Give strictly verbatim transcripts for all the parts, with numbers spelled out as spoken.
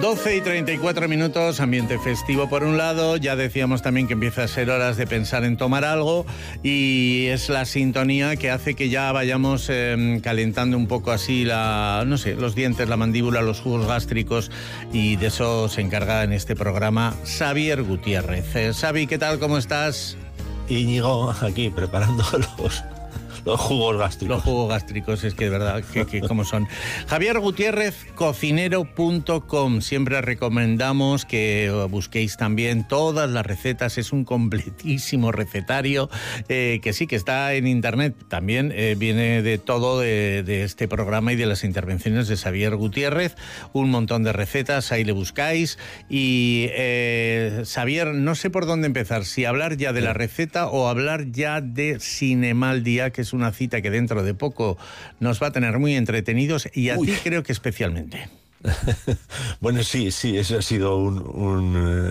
doce y treinta y cuatro minutos, ambiente festivo por un lado. Ya decíamos también que empieza a ser horas de pensar en tomar algo, y es la sintonía que hace que ya vayamos eh, calentando un poco así la, no sé, los dientes, la mandíbula, los jugos gástricos, y de eso se encarga en este programa Xavier Gutiérrez. Eh, Xavi, ¿qué tal? ¿Cómo estás? Íñigo, aquí preparando los... Los jugos gástricos. Los jugos gástricos, es que de verdad, que, que cómo son. Javier Gutiérrez, cocinero punto com. Siempre recomendamos que busquéis también todas las recetas. Es un completísimo recetario eh, que sí, que está en internet. También eh, viene de todo de, de este programa y de las intervenciones de Xavier Gutiérrez. Un montón de recetas, ahí le buscáis. Y eh, Xavier, no sé por dónde empezar. Si hablar ya de la receta o hablar ya de Cinemaldia, que es una cita que dentro de poco nos va a tener muy entretenidos, y a Uy. ti creo que especialmente. Bueno, sí, sí, eso ha sido un, un,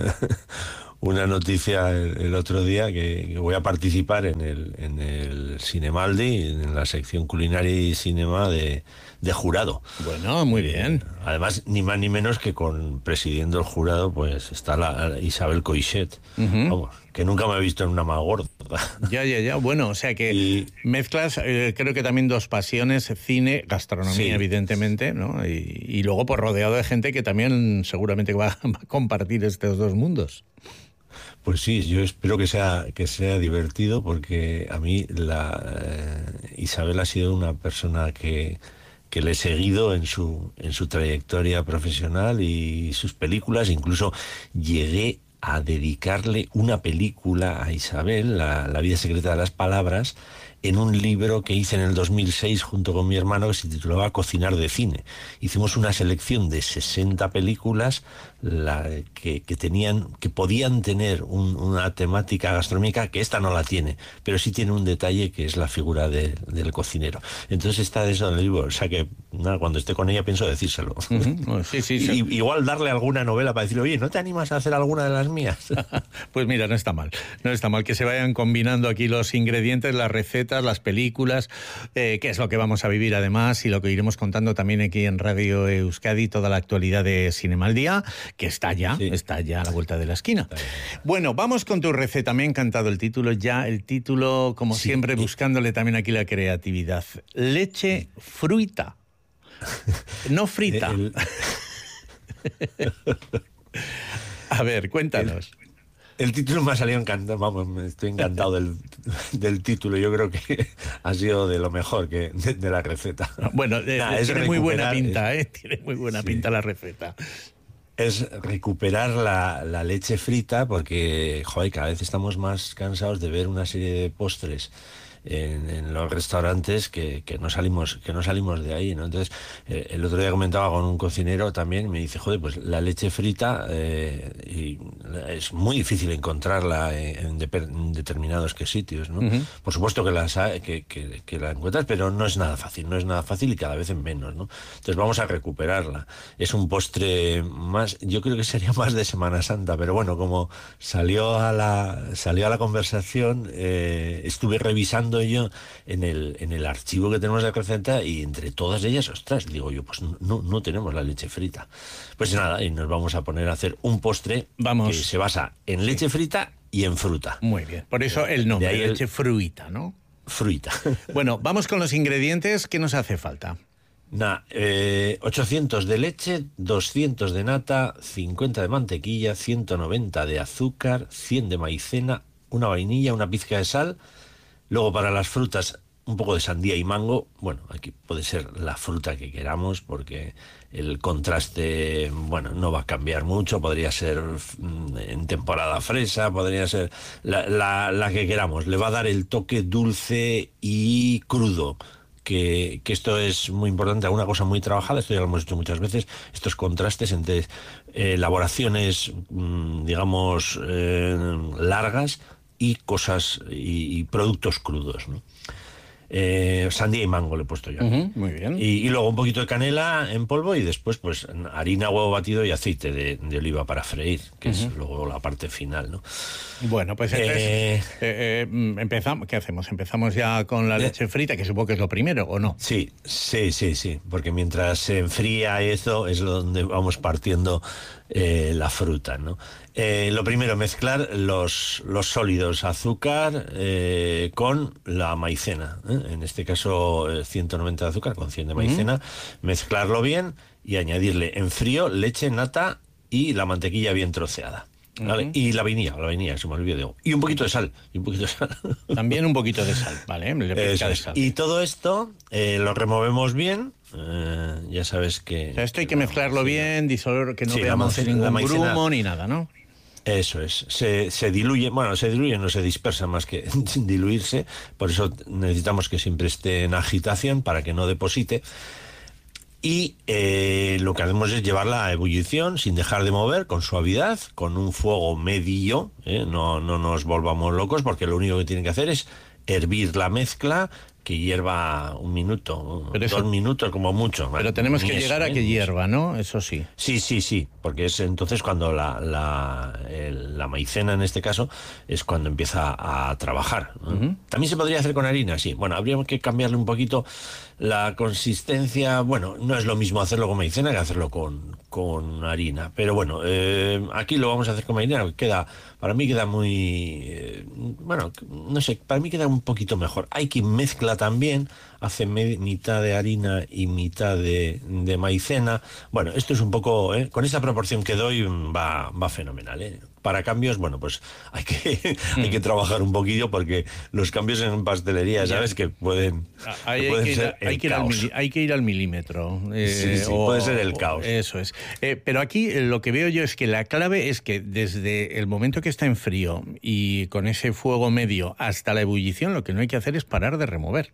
una noticia el, el otro día, que, que voy a participar en el, en el Cinemaldi, en la sección culinaria y cinema de, de jurado. Bueno, muy bien. Además, ni más ni menos que con presidiendo el jurado, pues está la Isabel Coixet. Uh-huh. Vamos, que nunca me he visto en una más gorda. Ya, ya, ya. Bueno, o sea que y... mezclas, eh, creo que también dos pasiones, cine, gastronomía, sí, evidentemente, ¿no? Y, y luego pues rodeado de gente que también seguramente va, va a compartir estos dos mundos. Pues sí, yo espero que sea que sea divertido, porque a mí la eh, Isabel ha sido una persona que que le he seguido en su en su trayectoria profesional y sus películas. Incluso llegué a dedicarle una película a Isabel, la, la vida secreta de las palabras, en un libro que hice en el dos mil seis junto con mi hermano, que se titulaba Cocinar de cine. Hicimos una selección de sesenta películas la, que, que tenían, que podían tener un, una temática gastronómica, que esta no la tiene, pero sí tiene un detalle, que es la figura de, del cocinero. Entonces está de eso en el libro, o sea que nada, cuando esté con ella pienso decírselo. Uh-huh. Sí, sí, sí. Y, igual darle alguna novela para decirle, oye, ¿no te animas a hacer alguna de las mías? Pues mira, no está mal, no está mal que se vayan combinando aquí los ingredientes, las recetas, las películas, eh, que es lo que vamos a vivir además, y lo que iremos contando también aquí en Radio Euskadi, toda la actualidad de Cinemaldia, que está ya, sí. está ya a la vuelta de la esquina. Bueno, vamos con tu receta. Me ha encantado el título, ya el título, como sí. siempre, buscándole también aquí la creatividad. Leche fruita, no frita. El... A ver, cuéntanos. El... El título me ha salido encantado, vamos, estoy encantado del, del título. Yo creo que ha sido de lo mejor que de, de la receta. Bueno, eh, nah, tiene muy buena pinta, ¿eh? Tiene muy buena sí. pinta la receta. Es recuperar la, la leche frita, porque, joder, cada vez estamos más cansados de ver una serie de postres En, en los restaurantes que, que no salimos que no salimos de ahí, ¿no? Entonces, eh, el otro día comentaba con un cocinero también, me dice, joder, pues la leche frita eh, y es muy difícil encontrarla en, en, de, en determinados que sitios, ¿no? Uh-huh. Por supuesto que, las, que, que, que la encuentras, pero no es nada fácil, no es nada fácil y cada vez en menos, ¿no? Entonces vamos a recuperarla. Es un postre más, yo creo que sería más de Semana Santa, pero bueno, como salió a la, salió a la conversación, eh, estuve revisando yo en el en el archivo que tenemos de receta, y entre todas ellas, ostras, digo yo, pues no, no tenemos la leche frita. Pues nada, y nos vamos a poner a hacer un postre vamos. que se basa en leche sí. frita y en fruta. Muy bien, por eso el nombre, de ahí leche el... fruita, ¿no? Fruita. Bueno, vamos con los ingredientes. ¿Qué nos hace falta? Nah, eh, ochocientos de leche, doscientos de nata, cincuenta de mantequilla, ciento noventa de azúcar, cien de maicena, una vainilla, una pizca de sal. Luego, para las frutas, un poco de sandía y mango. Bueno, aquí puede ser la fruta que queramos, porque el contraste, bueno, no va a cambiar mucho. Podría ser en temporada fresa, podría ser la, la, la que queramos. Le va a dar el toque dulce y crudo, que, que esto es muy importante, una cosa muy trabajada, esto ya lo hemos hecho muchas veces, estos contrastes entre eh, elaboraciones, digamos, eh, largas y cosas y, y productos crudos, ¿no? Eh, sandía y mango le he puesto yo. Uh-huh, muy bien. Y, y luego un poquito de canela en polvo y después pues harina, huevo batido y aceite de, de oliva para freír, que uh-huh. es luego la parte final, ¿no? Bueno, pues entonces, eh, eh, eh, empezamos, ¿qué hacemos? ¿Empezamos ya con la leche frita, que supongo que es lo primero, o no? Sí, sí, sí, sí, porque mientras se enfría eso es donde vamos partiendo eh, la fruta, ¿no? Eh, lo primero, mezclar los, los sólidos, azúcar eh, con la maicena, ¿eh? En este caso eh, ciento noventa de azúcar con cien de maicena, uh-huh. Mezclarlo bien y añadirle en frío leche, nata y la mantequilla bien troceada. ¿Vale? Uh-huh. Y la vainilla, la vainilla, se me olvidó. Y un poquito de sal. Y un poquito de sal. También un poquito de sal, ¿vale? Le pica de sal. Y todo esto eh, lo removemos bien. Eh, ya sabes que... O sea, esto hay que mezclarlo bien, disolver, que no sí, veamos ningún maicena, grumo ni nada, ¿no? Eso es. Se, se diluye, bueno, se diluye, no se dispersa más que sin diluirse. Por eso necesitamos que siempre esté en agitación para que no deposite. Y eh, lo que hacemos es llevarla a ebullición sin dejar de mover, con suavidad, con un fuego medio, ¿eh? no, no nos volvamos locos, porque lo único que tienen que hacer es hervir la mezcla, que hierva un minuto, pero eso, dos minutos como mucho. Pero tenemos que llegar eso, a que hierva, ¿no? Eso sí. Sí, sí, sí, porque es entonces cuando la, la, el, la maicena, en este caso, es cuando empieza a trabajar, ¿no? Uh-huh. También se podría hacer con harina, sí. Bueno, habría que cambiarle un poquito la consistencia. Bueno, no es lo mismo hacerlo con maicena que hacerlo con, con harina. Pero bueno, eh, aquí lo vamos a hacer con maicena, queda, para mí queda muy... Eh, bueno, no sé, para mí queda un poquito mejor. Hay que mezclar también, hace me, mitad de harina y mitad de, de maicena. Bueno, esto es un poco, ¿eh? Con esta proporción que doy va, va fenomenal, ¿eh? Para cambios, bueno, pues hay que, mm. hay que trabajar un poquillo, porque los cambios en pastelería, ¿sabes? Que pueden, hay, que pueden hay que ser ir, hay, que ir al mili, hay que ir al milímetro. Eh, sí, sí, o, puede ser el caos. Eso es. Eh, pero aquí eh, lo que veo yo es que la clave es que desde el momento que está en frío y con ese fuego medio hasta la ebullición, lo que no hay que hacer es parar de remover.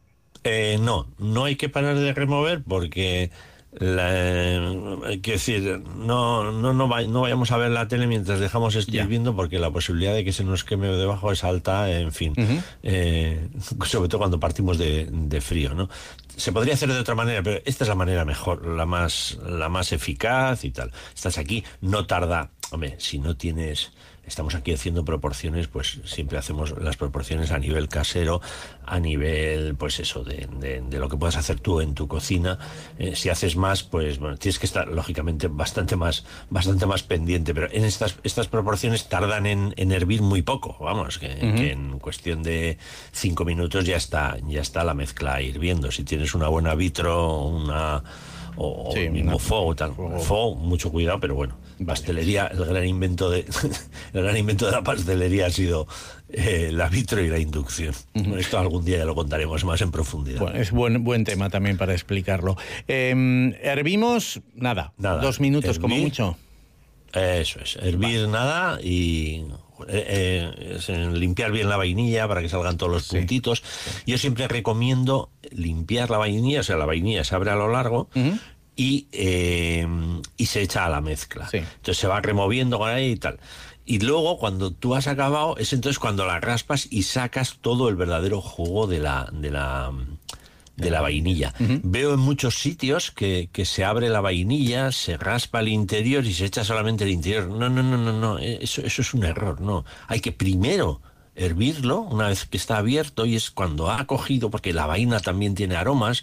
Eh, no, no hay que parar de remover porque... La, eh, quiero decir, no, no, no, vay, no vayamos a ver la tele mientras dejamos esto hirviendo, porque la posibilidad de que se nos queme debajo es alta, en fin, uh-huh. eh, sobre todo cuando partimos de, de frío, ¿no? Se podría hacer de otra manera, pero esta es la manera mejor, la más, la más eficaz y tal. Estás aquí, no tarda, hombre, si no tienes... Estamos aquí haciendo proporciones, pues siempre hacemos las proporciones a nivel casero, a nivel, pues eso, de, de, de lo que puedas hacer tú en tu cocina. Eh, si haces más, pues bueno, tienes que estar, lógicamente, bastante más, bastante más pendiente, pero en estas, estas proporciones tardan en, en hervir muy poco, vamos, que, uh-huh. que en cuestión de cinco minutos ya está, ya está la mezcla hirviendo. Si tienes una buena vitro, una... o, sí, o mismo una... fuego, tal. Fuego. fuego, mucho cuidado, pero bueno. Pastelería, el gran invento de el gran invento de la pastelería ha sido eh, la vitro y la inducción. Uh-huh. Esto algún día ya lo contaremos más en profundidad. Bueno, es buen buen tema también para explicarlo. Eh, hervimos nada, nada, dos minutos hervir, como mucho. Eso es, hervir vale. nada y eh, eh, limpiar bien la vainilla para que salgan todos los sí. puntitos. Sí. Yo siempre recomiendo limpiar la vainilla, o sea, la vainilla se abre a lo largo. Uh-huh. Y, eh, y se echa a la mezcla. Sí. Entonces se va removiendo con ahí y tal. Y luego, cuando tú has acabado, es entonces cuando la raspas y sacas todo el verdadero jugo de la, de la, de la vainilla. Uh-huh. Veo en muchos sitios que, que se abre la vainilla, se raspa el interior y se echa solamente el interior. No, no, no, no, no. Eso, eso es un error, no. Hay que primero hervirlo una vez que está abierto, y es cuando ha cogido, porque la vaina también tiene aromas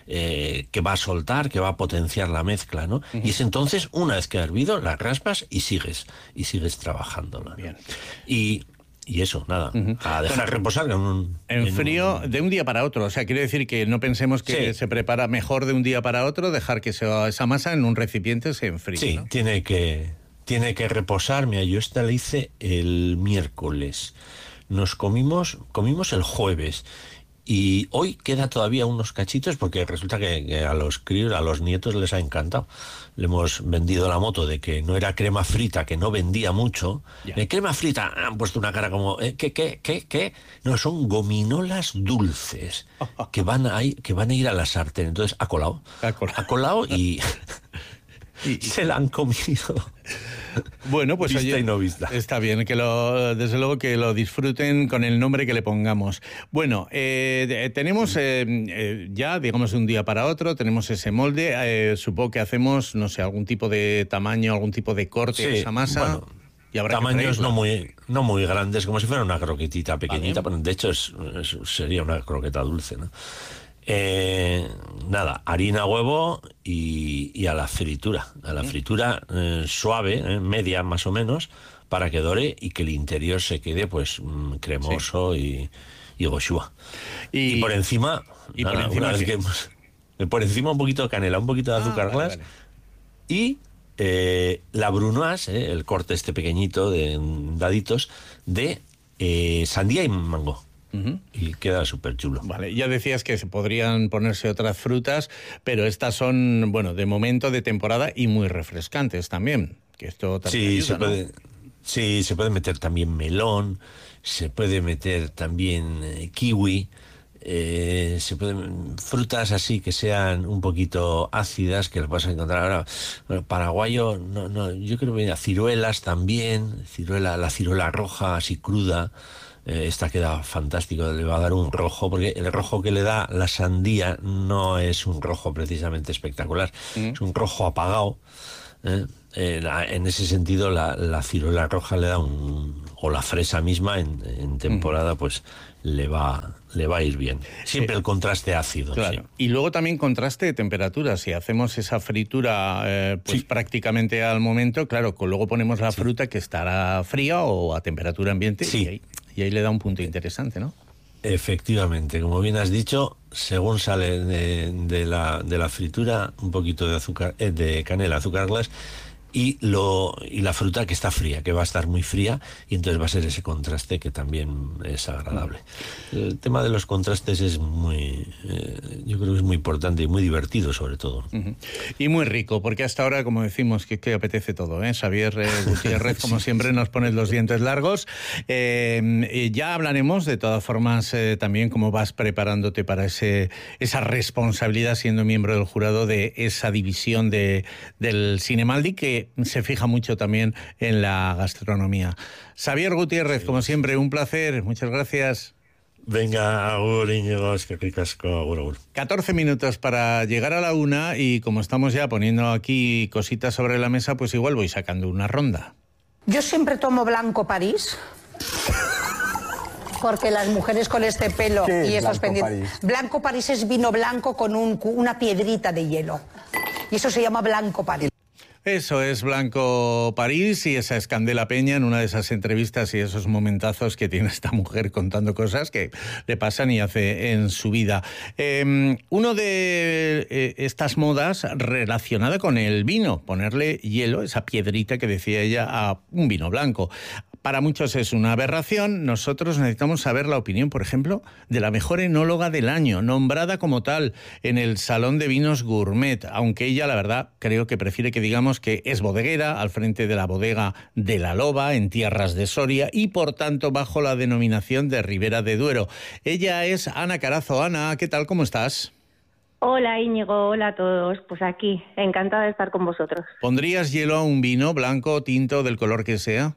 eh, que va a soltar, que va a potenciar la mezcla, ¿no? Uh-huh. Y es entonces, una vez que ha hervido, la raspas y sigues, y sigues trabajándola. Bien. Y, y eso, nada, uh-huh. a dejar bueno, reposar en un... En, en frío, un... de un día para otro. O sea, quiere decir que no pensemos que sí. se prepara mejor de un día para otro, dejar que se, esa masa en un recipiente se enfríe. Sí, ¿no? tiene que, tiene que reposar. Mira, yo esta la hice el miércoles. Nos comimos, comimos el jueves y hoy queda todavía unos cachitos, porque resulta que, que a los críos, a los nietos les ha encantado. Le hemos vendido la moto de que no era crema frita, que no vendía mucho. Yeah. De crema frita han puesto una cara como, ¿eh? ¿qué, qué, qué, qué? No, son gominolas dulces que van a ir, que van a ir a la sartén. Entonces ha colado, ha colado, ha colado y, y se la han comido. Bueno, pues vista oye, y no vista. Está bien, que lo, desde luego que lo disfruten con el nombre que le pongamos. Bueno, eh, tenemos eh, eh, ya, digamos, de un día para otro, tenemos ese molde. Eh, supongo que hacemos, no sé, algún tipo de tamaño, algún tipo de corte Sí, de esa masa. Bueno, y habrá tamaños que no muy no muy grandes, como si fuera una croquetita pequeñita. Vale. Bueno, de hecho, es, es- sería una croqueta dulce, ¿no? Eh, nada, harina, huevo y, y a la fritura. A la fritura eh, suave, eh, media más o menos, para que dore y que el interior se quede pues mm, cremoso y, y goshua. Y, Y, por encima, y por nada, encima una vez ¿qué? que hemos- por encima un poquito de canela, un poquito de Ah, azúcar vale, glass vale. y eh, la brunoise, eh, el corte este pequeñito de en daditos de eh, sandía y mango. Ujú. Y queda súper chulo. Vale, ya decías que se podrían ponerse otras frutas, pero estas son, bueno, de momento, de temporada y muy refrescantes también. Que esto también Sí, ayuda, se ¿no? puede, sí, se puede meter también melón, se puede meter también eh, kiwi, eh, se pueden frutas así que sean un poquito ácidas, que las vas a encontrar ahora. Bueno, paraguayo, no, no, yo creo que mira, ciruelas también, ciruela, la ciruela roja así cruda. Eh, esta queda fantástico, le va a dar un rojo, porque el rojo que le da la sandía no es un rojo precisamente espectacular, Mm. es un rojo apagado. ¿eh? Eh, la- en ese sentido, la, la ciruela roja le da un... o la fresa misma en, en temporada, pues le va, le va a ir bien. Siempre Eh, el contraste ácido. Claro. Sí. Y luego también contraste de temperaturas. Si hacemos esa fritura eh, pues Sí. prácticamente al momento, claro, con- luego ponemos la fruta que estará fría o a temperatura ambiente Sí. y, ahí, y ahí le da un punto interesante, ¿no? Efectivamente, como bien has dicho, según sale de, de la, de la fritura, un poquito de azúcar, eh, de canela, azúcar glass, y lo y la fruta que está fría, que va a estar muy fría, y entonces va a ser ese contraste que también es agradable. El tema de los contrastes es muy, eh, yo creo que es muy importante y muy divertido sobre todo. Ujú. Y muy rico, porque hasta ahora, como decimos, que, que apetece todo, ¿eh? Xavier eh, Gutiérrez, como siempre, nos pone los dientes largos. Eh, y ya hablaremos, de todas formas, eh, también cómo vas preparándote para ese esa responsabilidad, siendo miembro del jurado de esa división de, del Cinemaldi, que se fija mucho también en la gastronomía. Xavier Gutiérrez, como siempre, un placer. Muchas gracias. Venga, agur, Íñigo, es que ricasco, agur, agur. catorce minutos para llegar a la una y como estamos ya poniendo aquí cositas sobre la mesa, pues igual voy sacando una ronda. Yo siempre tomo blanco París. Porque las mujeres con este pelo ¿Qué es y estos Blanco pendientes... París? Blanco París es vino blanco con un, una piedrita de hielo. Y eso se llama Blanco París. Eso es Blanco París y esa es Candela Peña en una de esas entrevistas y esos momentazos que tiene esta mujer contando cosas que le pasan y hace en su vida. Eh, uno de eh, estas modas relacionada con el vino, ponerle hielo, esa piedrita que decía ella, a un vino blanco. Para muchos es una aberración. Nosotros necesitamos saber la opinión, por ejemplo, de la mejor enóloga del año, nombrada como tal en el Salón de Vinos Gourmet, aunque ella, la verdad, creo que prefiere que digamos que es bodeguera al frente de la bodega de La Loba, en tierras de Soria, y por tanto bajo la denominación de Ribera de Duero. Ella es Ana Carazo. Ana, ¿qué tal? ¿Cómo estás? Hola Íñigo, hola a todos. Pues aquí, encantada de estar con vosotros. ¿Pondrías hielo a un vino, blanco, tinto, del color que sea?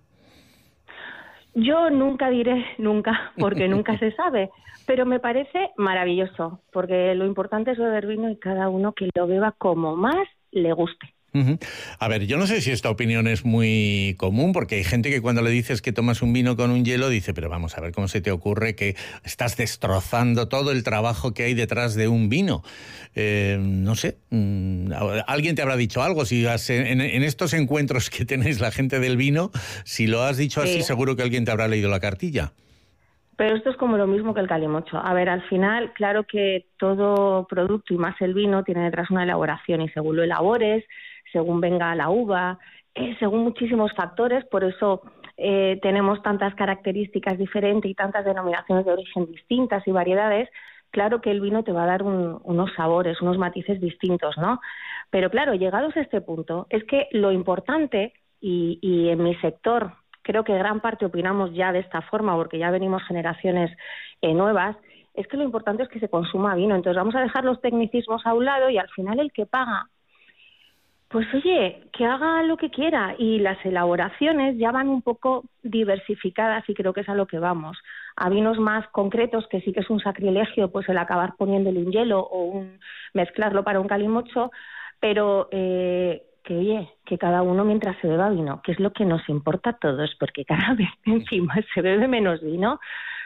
Yo nunca diré nunca, porque nunca se sabe, pero me parece maravilloso, porque lo importante es beber vino y cada uno que lo beba como más le guste. Uh-huh. A ver, yo no sé si esta opinión es muy común, porque hay gente que cuando le dices que tomas un vino con un hielo dice, pero vamos a ver, ¿cómo se te ocurre que estás destrozando todo el trabajo que hay detrás de un vino? Eh, no sé, alguien te habrá dicho algo, si has, en, en estos encuentros que tenéis la gente del vino, si lo has dicho así, Sí. seguro que alguien te habrá leído la cartilla. Pero esto es como lo mismo que el calimocho. A ver, al final, claro que todo producto, y más el vino, tiene detrás una elaboración, y según lo elabores, según venga la uva, eh, según muchísimos factores, por eso eh, tenemos tantas características diferentes y tantas denominaciones de origen distintas y variedades. Claro que el vino te va a dar un, unos sabores, unos matices distintos, ¿no? Pero claro, llegados a este punto, es que lo importante, y, y en mi sector creo que gran parte opinamos ya de esta forma, porque ya venimos generaciones eh, nuevas, es que lo importante es que se consuma vino. Entonces vamos a dejar los tecnicismos a un lado y al final el que paga Pues oye, que haga lo que quiera, y las elaboraciones ya van un poco diversificadas y creo que es a lo que vamos. A vinos más concretos, que sí que es un sacrilegio, pues el acabar poniéndole un hielo o un mezclarlo para un calimocho, pero eh, que oye, que cada uno mientras se beba vino, que es lo que nos importa a todos, porque cada vez encima se bebe menos vino,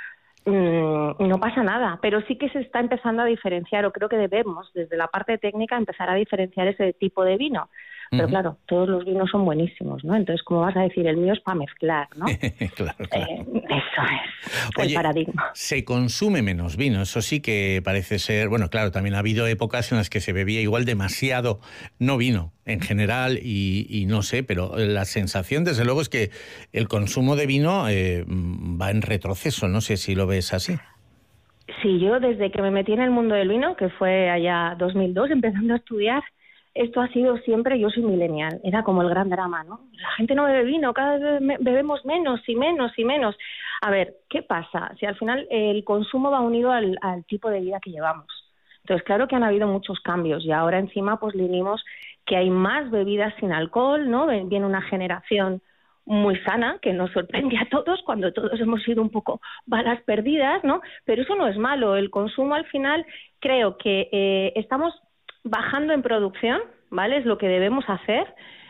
mmm, no pasa nada, pero sí que se está empezando a diferenciar, o creo que debemos, desde la parte técnica, empezar a diferenciar ese tipo de vino. Pero uh-huh. claro, todos los vinos son buenísimos, ¿no? Entonces, ¿cómo vas a decir? El mío es para mezclar, ¿no? claro, claro. Eh, eso es Oye, el paradigma. Se consume menos vino, eso sí que parece ser... Bueno, claro, también ha habido épocas en las que se bebía igual demasiado, no vino en general, y, y no sé, pero la sensación, desde luego, es que el consumo de vino eh, va en retroceso. No sé si lo ves así. Sí, yo desde que me metí en el mundo del vino, que fue allá dos mil dos, empezando a estudiar, esto ha sido siempre, yo soy millennial, era como el gran drama, ¿no? La gente no bebe vino, cada vez bebemos menos y menos y menos. A ver, ¿qué pasa? Si al final el consumo va unido al, al tipo de vida que llevamos. Entonces, claro que han habido muchos cambios y ahora encima pues leímos que hay más bebidas sin alcohol, ¿no? Viene una generación muy sana, que nos sorprende a todos cuando todos hemos sido un poco balas perdidas, ¿no? Pero eso no es malo. El consumo al final creo que eh, estamos bajando en producción, ¿vale? Es lo que debemos hacer,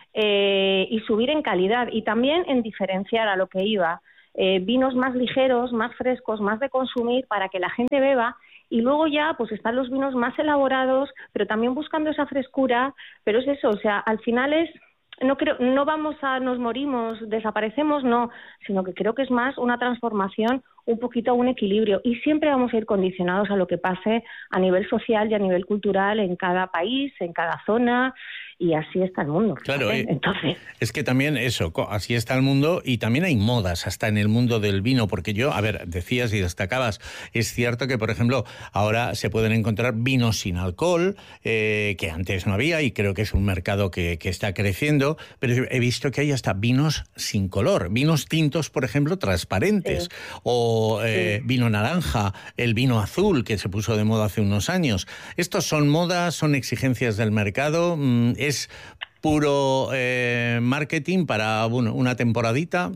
eh, y subir en calidad y también en diferenciar a lo que iba. Eh, vinos más ligeros, más frescos, más de consumir para que la gente beba, y luego ya pues están los vinos más elaborados, pero también buscando esa frescura. Pero es eso, o sea, al final es... No creo, no vamos a, nos morimos, desaparecemos, no, sino que creo que es más una transformación, un poquito a un equilibrio, y siempre vamos a ir condicionados a lo que pase a nivel social y a nivel cultural en cada país, en cada zona, y así está el mundo. Claro, eh, entonces es que también eso, así está el mundo, y también hay modas hasta en el mundo del vino, porque yo, a ver, decías y destacabas, es cierto que, por ejemplo, ahora se pueden encontrar vinos sin alcohol, eh, que antes no había, y creo que es un mercado que, que está creciendo, pero he visto que hay hasta vinos sin color, vinos tintos, por ejemplo, transparentes, sí. o eh, sí. vino naranja, el vino azul, que se puso de moda hace unos años. ¿Estos son modas, son exigencias del mercado? ¿Es puro eh, marketing para bueno, una temporadita?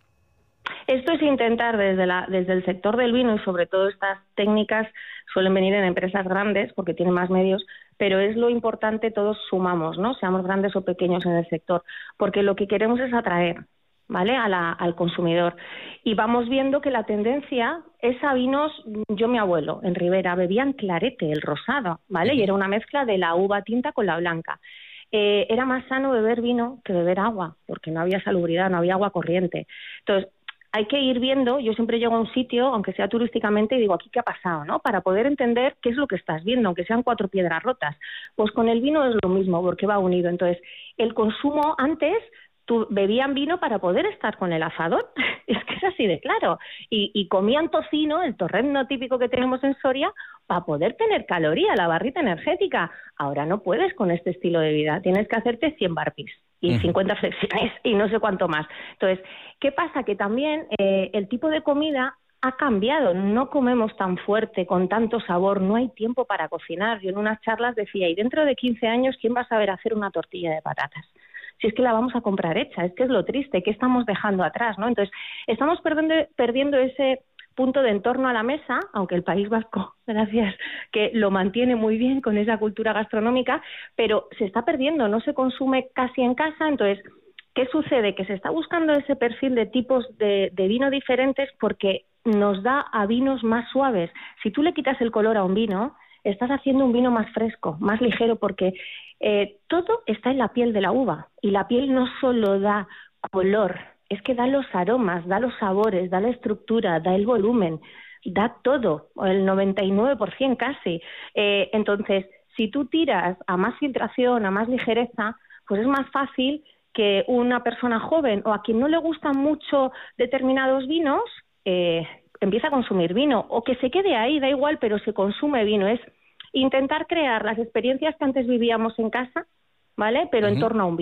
Esto es intentar desde, la, desde el sector del vino, y sobre todo estas técnicas suelen venir en empresas grandes porque tienen más medios, pero es lo importante, todos sumamos, ¿no? Seamos grandes o pequeños en el sector, porque lo que queremos es atraer, ¿vale? A la, al consumidor. Y vamos viendo que la tendencia es a vinos. Yo, mi abuelo, en Ribera, bebían clarete, el rosado, ¿vale? Y era una mezcla de la uva tinta con la blanca. Eh, era más sano beber vino que beber agua, porque no había salubridad, no había agua corriente. Entonces, hay que ir viendo. Yo siempre llego a un sitio, aunque sea turísticamente, y digo, ¿aquí qué ha pasado?, ¿no? Para poder entender qué es lo que estás viendo, aunque sean cuatro piedras rotas. Pues con el vino es lo mismo, porque va unido. Entonces, el consumo antes... Tú, bebían vino para poder estar con el asador, es que es así de claro, y, y comían tocino, el torrezno típico que tenemos en Soria, para poder tener caloría, la barrita energética. Ahora no puedes con este estilo de vida, tienes que hacerte cien burpees y uh-huh. cincuenta flexiones y no sé cuánto más. Entonces, ¿qué pasa? Que también eh, el tipo de comida ha cambiado, no comemos tan fuerte, con tanto sabor, no hay tiempo para cocinar. Yo en unas charlas decía, y dentro de quince años, ¿quién va a saber hacer una tortilla de patatas? Si es que la vamos a comprar hecha, es que es lo triste, que estamos dejando atrás, ¿no? Entonces, estamos perdiendo, perdiendo ese punto de entorno a la mesa, aunque el País Vasco, gracias, que lo mantiene muy bien con esa cultura gastronómica, pero se está perdiendo, no se consume casi en casa. Entonces, ¿qué sucede? Que se está buscando ese perfil de tipos de, de vino diferentes porque nos da a vinos más suaves. Si tú le quitas el color a un vino, estás haciendo un vino más fresco, más ligero, porque eh, todo está en la piel de la uva, y la piel no solo da color, es que da los aromas, da los sabores, da la estructura, da el volumen, da todo, el noventa y nueve por ciento casi. Eh, entonces, si tú tiras a más filtración, a más ligereza, pues es más fácil que una persona joven o a quien no le gustan mucho determinados vinos eh, empiece a consumir vino, o que se quede ahí, da igual, pero se consume vino. Es intentar crear las experiencias que antes vivíamos en casa, ¿vale? Pero uh-huh. en torno a un vino.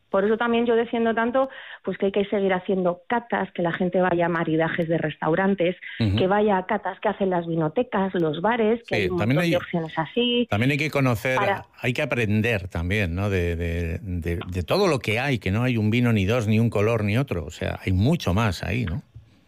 Por eso también yo defiendo tanto pues que hay que seguir haciendo catas, que la gente vaya a maridajes de restaurantes, uh-huh. que vaya a catas que hacen las vinotecas, los bares, que sí, hay un montón hay, de opciones así. También hay que conocer, para... hay que aprender también, ¿no? De, de, de, de todo lo que hay, que no hay un vino ni dos, ni un color ni otro. O sea, hay mucho más ahí, ¿no?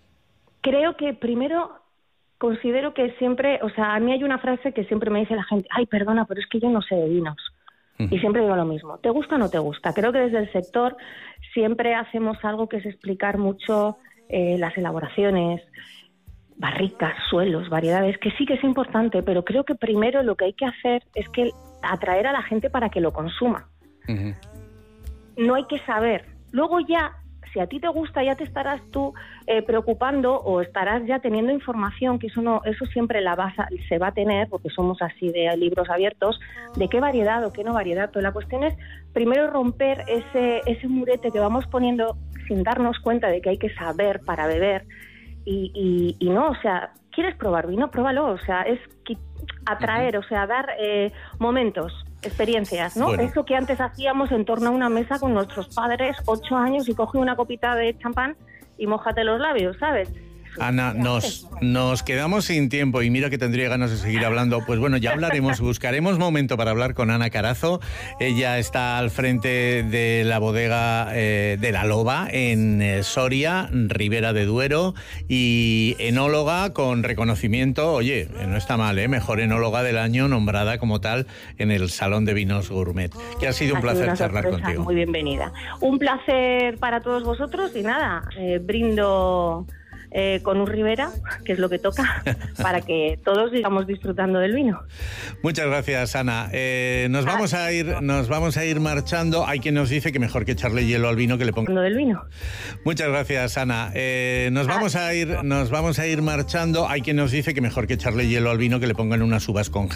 Creo que primero considero que siempre, o sea, a mí hay una frase que siempre me dice la gente, ay, perdona, pero es que yo no sé de vinos. Y siempre digo lo mismo, ¿te gusta o no te gusta? Creo que desde el sector siempre hacemos algo que es explicar mucho eh, las elaboraciones, barricas, suelos, variedades, que sí que es importante, pero creo que primero lo que hay que hacer es que atraer a la gente para que lo consuma. Uh-huh. No hay que saber. Luego ya, si a ti te gusta, ya te estarás tú eh, preocupando o estarás ya teniendo información, que eso no, eso siempre la vas a, se va a tener, porque somos así de libros abiertos, de qué variedad o qué no variedad. Pero la cuestión es primero romper ese, ese murete que vamos poniendo sin darnos cuenta de que hay que saber para beber. Y, y, y no, o sea, ¿quieres probar vino? Pruébalo, o sea, es atraer, uh-huh. o sea, dar eh, momentos, experiencias, ¿no? Bueno. Eso que antes hacíamos en torno a una mesa con nuestros padres, ocho años, y coge una copita de champán y mójate los labios, ¿sabes? Ana, nos, nos quedamos sin tiempo y mira que tendría ganas de seguir hablando. Pues bueno, ya hablaremos, buscaremos momento para hablar con Ana Carazo. Ella está al frente de la bodega eh, de La Loba en eh, Soria, Ribera de Duero, y enóloga con reconocimiento, oye, no está mal, ¿eh? Mejor enóloga del año, nombrada como tal en el Salón de Vinos Gourmet. Que ha sido un ha placer sido charlar sorpresa, contigo. Muy bienvenida. Un placer para todos vosotros y nada, eh, brindo... Eh, con un Ribera, que es lo que toca, para que todos sigamos disfrutando del vino. Muchas gracias, Ana. Eh, nos vamos a ir, nos vamos a ir marchando. Hay quien nos dice que mejor que echarle hielo al vino que le ponga. Del vino. Muchas gracias, Ana. Eh, nos vamos a ir, nos vamos a ir marchando. Hay quien nos dice que mejor que echarle hielo al vino que le pongan unas uvas congeladas.